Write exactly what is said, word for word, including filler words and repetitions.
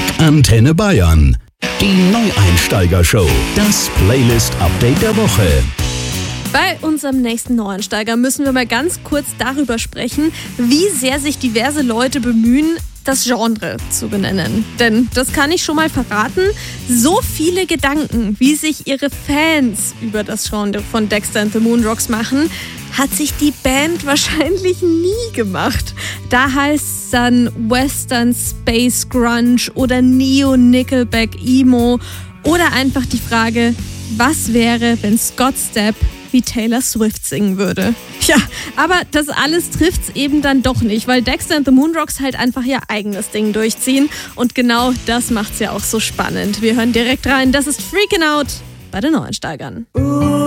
Antenne Bayern. Die Neueinsteiger-Show. Das Playlist-Update der Woche. Bei unserem nächsten Neueinsteiger müssen wir mal ganz kurz darüber sprechen, wie sehr sich diverse Leute bemühen, das Genre zu benennen. Denn das kann ich schon mal verraten, so viele Gedanken, wie sich ihre Fans über das Genre von Dexter and the Moonrocks machen, hat sich die Band wahrscheinlich nie gemacht. Da heißt es dann Western Space Grunge oder Neo Nickelback Emo oder einfach die Frage, was wäre, wenn Scott Stapp wie Taylor Swift singen würde. Ja, aber das alles trifft's eben dann doch nicht, weil Dexter and the Moonrocks halt einfach ihr eigenes Ding durchziehen und genau das macht's ja auch so spannend. Wir hören direkt rein, das ist Freakin' Out bei den Neueinsteigern.